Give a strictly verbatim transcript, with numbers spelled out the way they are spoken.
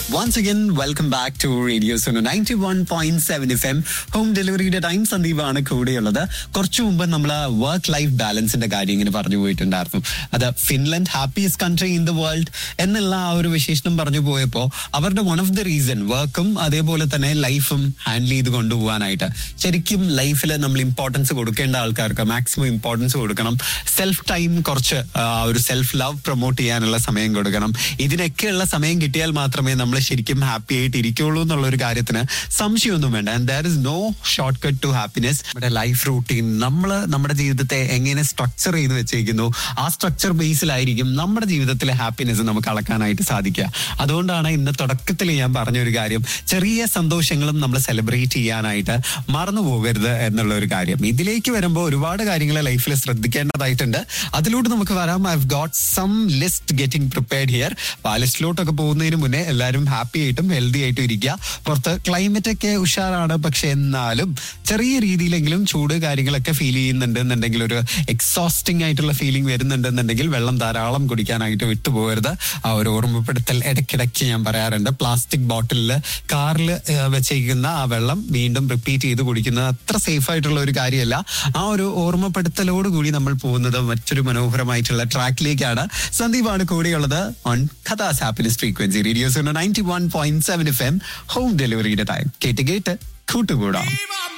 Once again, welcome back to Radio Suno ninety-one point seven F M. Home delivery time സന്ദീപാണ് കൂടെയുള്ളത്. കുറച്ചു മുമ്പ് നമ്മൾ work life ബാലൻസിന്റെ കാര്യം ഇങ്ങനെ പറഞ്ഞു പോയിട്ടുണ്ടായിരുന്നു. അത് Finland happiest country in the world എന്നുള്ള ആ ഒരു വിശേഷണം പറഞ്ഞു പോയപ്പോൾ അവരുടെ വൺ ഓഫ് ദി റീസൺ വർക്കും അതേപോലെ തന്നെ ലൈഫും ഹാൻഡിൽ ചെയ്ത് കൊണ്ടുപോകാനായിട്ട്. ശരിക്കും ലൈഫിൽ നമ്മൾ ഇമ്പോർട്ടൻസ് കൊടുക്കേണ്ട ആൾക്കാർക്ക് മാക്സിമം ഇമ്പോർട്ടൻസ് കൊടുക്കണം. സെൽഫ് ടൈം കുറച്ച് ഒരു സെൽഫ് ലവ് പ്രൊമോട്ട് ചെയ്യാനുള്ള സമയം കൊടുക്കണം. ഇതിനൊക്കെയുള്ള സമയം കിട്ടിയാൽ മാത്രമേ നമ്മൾ ശരിക്കും ഹാപ്പി ആയിട്ട് ഇരിക്കുള്ളൂ എന്നുള്ള ഒരു കാര്യത്തിന് സംശയമൊന്നും വേണ്ട. And there is no short cut to happiness. നമ്മുടെ ലൈഫ് റൂട്ടീൻ നമ്മൾ നമ്മുടെ ജീവിതത്തെ എങ്ങനെ സ്ട്രക്ചർ ചെയ്ത് വെച്ചേക്കുന്നു, ആ സ്ട്രക്ചർ ബേസിലായിരിക്കും നമ്മുടെ ജീവിതത്തിലെ ഹാപ്പിനെസ് നമുക്ക് അളക്കാനായിട്ട് സാധിക്കുക. അതുകൊണ്ടാണ് ഇന്ന് തുടക്കത്തിൽ ഞാൻ പറഞ്ഞൊരു കാര്യം, ചെറിയ സന്തോഷങ്ങളും നമ്മൾ സെലിബ്രേറ്റ് ചെയ്യാനായിട്ട് മറന്നു പോകരുത് എന്നുള്ള ഒരു കാര്യം. ഇതിലേക്ക് വരുമ്പോൾ ഒരുപാട് കാര്യങ്ങൾ ലൈഫിൽ ശ്രദ്ധിക്കേണ്ടതായിട്ടുണ്ട്. അതിലൂടെ നമുക്ക് വരാം. I have got some list getting prepared here. ആ ലിസ്റ്റിലോട്ടൊക്കെ പോകുന്നതിന് മുന്നേ എല്ലാവരും ഹാപ്പി ആയിട്ടും ഹെൽത്തി ആയിട്ടും ഇരിക്കുക. പുറത്ത് ക്ലൈമറ്റ് ഒക്കെ ഉഷാറാണ്, പക്ഷെ എന്നാലും ചെറിയ രീതിയിലെങ്കിലും ചൂട് കാര്യങ്ങളൊക്കെ ഫീൽ ചെയ്യുന്നുണ്ട് എന്നുണ്ടെങ്കിൽ, ഒരു എക്സോസ്റ്റിംഗ് ആയിട്ടുള്ള ഫീലിംഗ് വരുന്നുണ്ടെന്നുണ്ടെങ്കിൽ വെള്ളം ധാരാളം കുടിക്കാനായിട്ട് വിട്ടുപോകരുത്. ആ ഒരു ഓർമ്മപ്പെടുത്തൽ ഇടയ്ക്കിടയ്ക്ക് ഞാൻ പറയാറുണ്ട്. പ്ലാസ്റ്റിക് ബോട്ടിലിൽ കാറിൽ വെച്ചേക്കുന്ന ആ വെള്ളം വീണ്ടും റിപ്പീറ്റ് ചെയ്ത് കുടിക്കുന്നത് അത്ര സേഫ് ആയിട്ടുള്ള ഒരു കാര്യമല്ല. ആ ഒരു ഓർമ്മപ്പെടുത്തലോടുകൂടി നമ്മൾ പോകുന്നത് മറ്റൊരു മനോഹരമായിട്ടുള്ള ട്രാക്കിലേക്കാണ്. സന്ദീപാണ് കൂടെയുള്ളത് on കഥാസ് happiness frequency radio Suno ninety-one point seven F M. Home ഡെലിവറിയുടെ ടൈം കേട്ട് കേട്ട് കൂട്ടുകൂടാം.